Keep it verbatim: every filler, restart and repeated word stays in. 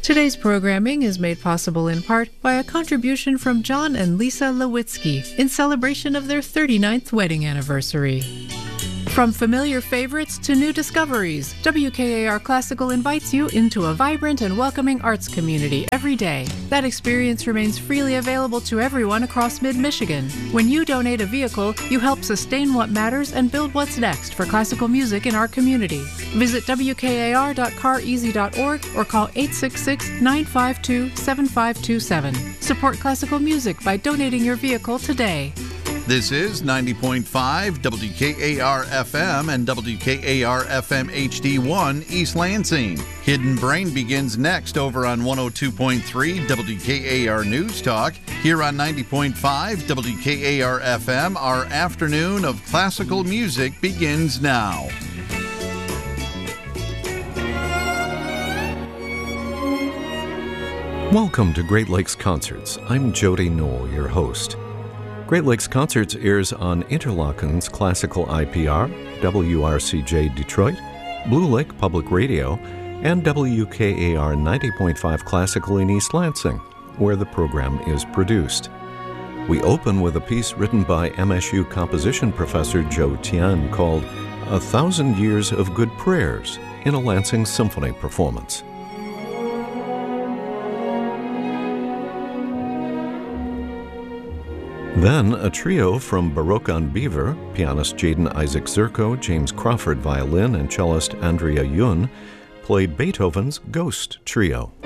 Today's programming is made possible in part by a contribution from John and Lisa Lewitsky in celebration of their thirty-ninth wedding anniversary. From familiar favorites to new discoveries, W K A R Classical invites you into a vibrant and welcoming arts community every day. That experience remains freely available to everyone across mid-Michigan. When you donate a vehicle, you help sustain what matters and build what's next for classical music in our community. Visit W K A R dot car easy dot org or call eight six six, nine five two, seven five two seven. Support classical music by donating your vehicle today. This is ninety point five W K A R F M and W K A R F M H D one East Lansing. Hidden Brain begins next over on one oh two point three W K A R News Talk. Here on ninety point five W K A R F M, our afternoon of classical music begins now. Welcome to Great Lakes Concerts. I'm Jody Knoll, your host. Great Lakes Concerts airs on Interlochen's Classical I P R, W R C J Detroit, Blue Lake Public Radio, and W K A R ninety point five Classical in East Lansing, where the program is produced. We open with a piece written by M S U composition professor Joe Tian called A Thousand Years of Good Prayers in a Lansing Symphony performance. Then a trio from Baroque on Beaver, pianist Jaden Isaac Zerko, James Crawford violin, and cellist Andrea Yun, played Beethoven's Ghost Trio.